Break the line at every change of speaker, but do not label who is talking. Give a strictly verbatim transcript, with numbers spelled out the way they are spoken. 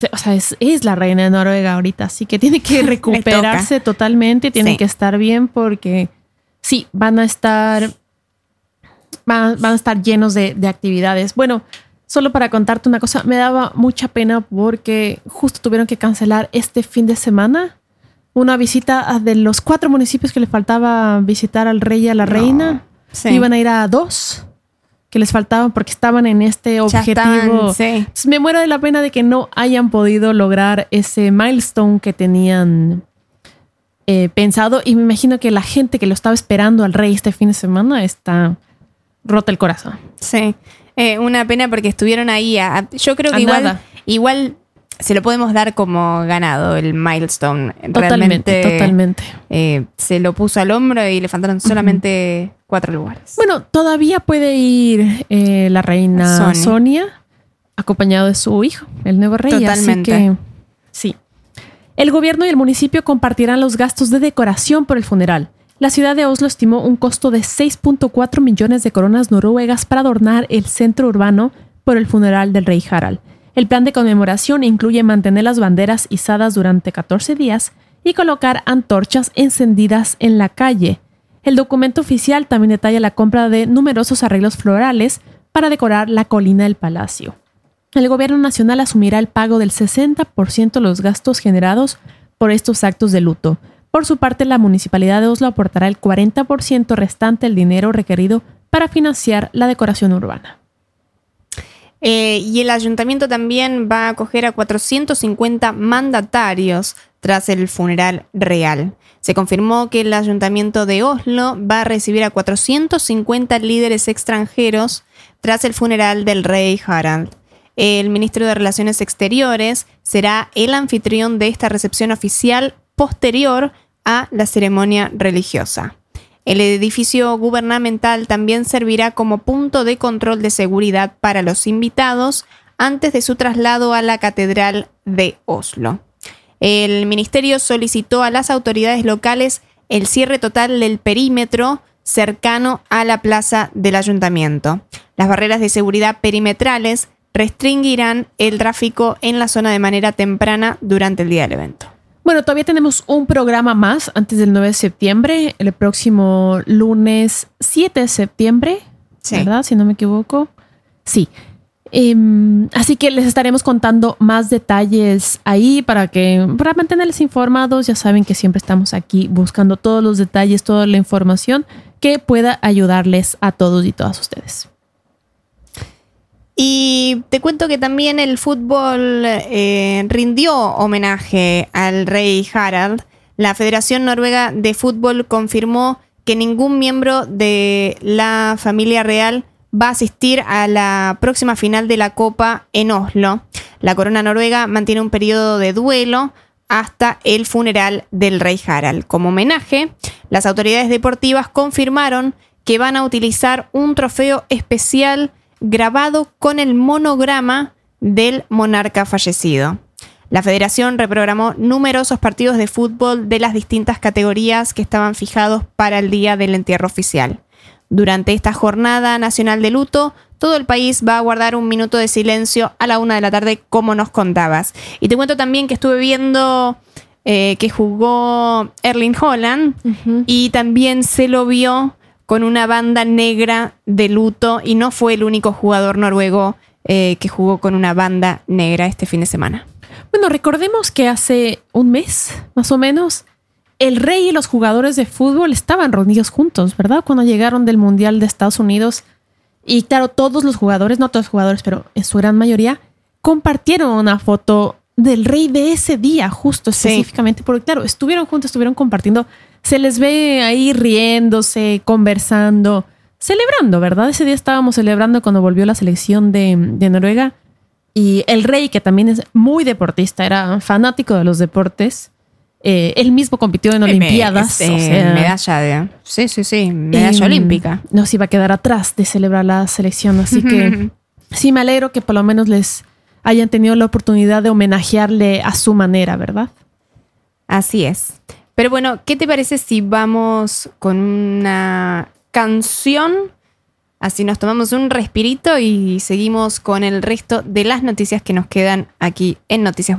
o sea, es, es la reina de Noruega ahorita, así que tiene que recuperarse totalmente, tiene sí. que estar bien porque sí, van a estar, van, van a estar llenos de, de actividades. Bueno, solo para contarte una cosa, me daba mucha pena porque justo tuvieron que cancelar este fin de semana una visita de los cuatro municipios que le faltaba visitar al rey y a la no, reina. Sí. Iban a ir a dos que les faltaban porque estaban en este objetivo. Están, sí. Me muero de la pena de que no hayan podido lograr ese milestone que tenían eh, pensado. Y me imagino que la gente que lo estaba esperando al rey este fin de semana está rota el corazón.
Sí, eh, una pena porque estuvieron ahí. A, yo creo que a igual, igual se lo podemos dar como ganado el milestone.
Totalmente, Realmente, totalmente.
Eh, se lo puso al hombro y le faltaron solamente uh-huh. cuatro lugares.
Bueno, todavía puede ir eh, la reina Sonia. Sonia, acompañado de su hijo, el nuevo rey.
Totalmente.
Así que, sí. El gobierno y el municipio compartirán los gastos de decoración por el funeral. La ciudad de Oslo estimó un costo de seis punto cuatro millones de coronas noruegas para adornar el centro urbano por el funeral del rey Harald. El plan de conmemoración incluye mantener las banderas izadas durante catorce días y colocar antorchas encendidas en la calle. El documento oficial también detalla la compra de numerosos arreglos florales para decorar la colina del palacio. El gobierno nacional asumirá el pago del sesenta por ciento de los gastos generados por estos actos de luto. Por su parte, la municipalidad de Oslo aportará el cuarenta por ciento restante del dinero requerido para financiar la decoración urbana.
Eh, y el ayuntamiento también va a acoger a cuatrocientos cincuenta mandatarios tras el funeral real. Se confirmó que el ayuntamiento de Oslo va a recibir a cuatrocientos cincuenta líderes extranjeros tras el funeral del rey Harald. El ministro de Relaciones Exteriores será el anfitrión de esta recepción oficial posterior a la ceremonia religiosa. El edificio gubernamental también servirá como punto de control de seguridad para los invitados antes de su traslado a la Catedral de Oslo. El ministerio solicitó a las autoridades locales el cierre total del perímetro cercano a la plaza del ayuntamiento. Las barreras de seguridad perimetrales restringirán el tráfico en la zona de manera temprana durante el día del evento.
Bueno, todavía tenemos un programa más antes del nueve de septiembre, el próximo lunes siete de septiembre, sí. ¿verdad? Si no me equivoco. Sí. Eh, así que les estaremos contando más detalles ahí para que para mantenerles informados. Ya saben que siempre estamos aquí buscando todos los detalles, toda la información que pueda ayudarles a todos y todas ustedes.
Y te cuento que también el fútbol eh, rindió homenaje al rey Harald. La Federación Noruega de Fútbol confirmó que ningún miembro de la familia real va a asistir a la próxima final de la Copa en Oslo. La corona noruega mantiene un periodo de duelo hasta el funeral del rey Harald. Como homenaje, las autoridades deportivas confirmaron que van a utilizar un trofeo especial grabado con el monograma del monarca fallecido. La federación reprogramó numerosos partidos de fútbol de las distintas categorías que estaban fijados para el día del entierro oficial. Durante esta jornada nacional de luto, todo el país va a guardar un minuto de silencio a la una de la tarde, como nos contabas. Y te cuento también que estuve viendo eh, que jugó Erling Haaland uh-huh. y también se lo vio con una banda negra de luto y no fue el único jugador noruego eh, que jugó con una banda negra este fin de semana.
Bueno, recordemos que hace un mes, más o menos, el rey y los jugadores de fútbol estaban reunidos juntos, ¿verdad? Cuando llegaron del Mundial de Estados Unidos. Y claro, todos los jugadores, no todos los jugadores, pero en su gran mayoría, compartieron una foto del rey de ese día, justo específicamente. Sí. Porque claro, estuvieron juntos, estuvieron compartiendo. Se les ve ahí riéndose, conversando, celebrando, ¿verdad? Ese día estábamos celebrando cuando volvió la selección de, de Noruega. Y el rey, que también es muy deportista, era fanático de los deportes. Eh, él mismo compitió en Olimpiadas.
Eh,
o sea,
medalla de... Sí, sí, sí. Medalla eh, olímpica.
No se iba a quedar atrás de celebrar la selección. Así que sí me alegro que por lo menos les hayan tenido la oportunidad de homenajearle a su manera, ¿verdad?
Así es. Pero bueno, ¿qué te parece si vamos con una canción Así nos tomamos un respirito y seguimos con el resto de las noticias que nos quedan aquí en Noticias